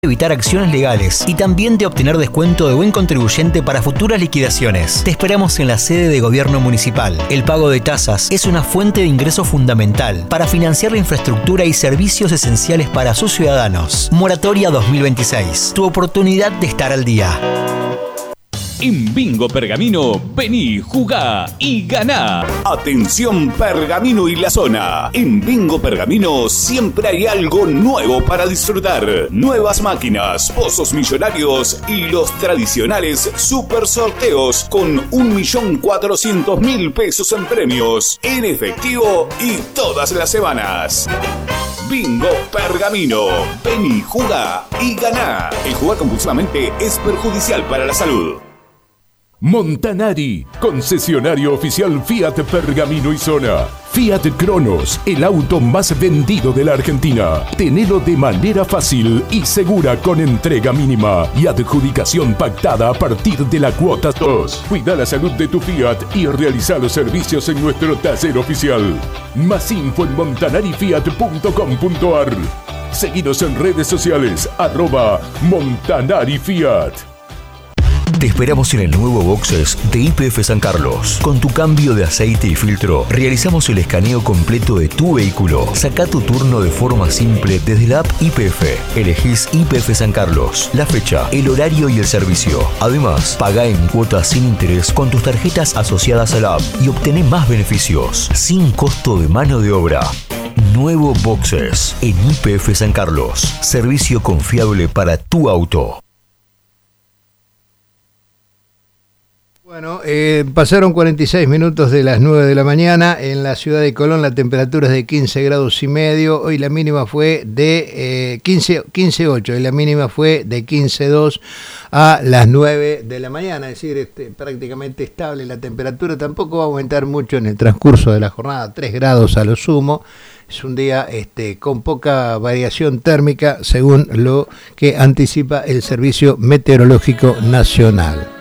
evitar acciones legales y también de obtener descuento de buen contribuyente para futuras liquidaciones. Te esperamos en la sede de Gobierno Municipal. El pago de tasas es una fuente de ingreso fundamental para financiar la infraestructura y servicios esenciales para sus ciudadanos. Moratoria 2026. Tu oportunidad de estar al día. En Bingo Pergamino, vení, jugá y ganá. Atención Pergamino y la zona. En Bingo Pergamino siempre hay algo nuevo para disfrutar. Nuevas máquinas, pozos millonarios y los tradicionales super sorteos con 1.400.000 pesos en premios, en efectivo y todas las semanas. Bingo Pergamino. Vení, jugá y ganá. El jugar compulsivamente es perjudicial para la salud. Montanari, concesionario oficial Fiat Pergamino y Zona. Fiat Cronos, el auto más vendido de la Argentina. Tenelo de manera fácil y segura con entrega mínima y adjudicación pactada a partir de la cuota 2. Cuida la salud de tu Fiat y realiza los servicios en nuestro taller oficial. Más info en montanarifiat.com.ar. Seguinos en redes sociales @MontanariFiat. Te esperamos en el nuevo Boxes de YPF San Carlos. Con tu cambio de aceite y filtro, realizamos el escaneo completo de tu vehículo. Saca tu turno de forma simple desde la app YPF. Elegís YPF San Carlos, la fecha, el horario y el servicio. Además, paga en cuotas sin interés con tus tarjetas asociadas a la app y obtené más beneficios, sin costo de mano de obra. Nuevo Boxes en YPF San Carlos. Servicio confiable para tu auto. Bueno, pasaron 46 minutos de las 9 de la mañana. En la ciudad de Colón la temperatura es de 15 grados y medio. Hoy la mínima fue de 15,8 y la mínima fue de 15,2 a las 9 de la mañana. Es decir, prácticamente estable la temperatura. Tampoco va a aumentar mucho en el transcurso de la jornada, 3 grados a lo sumo. Es un día con poca variación térmica según lo que anticipa el Servicio Meteorológico Nacional.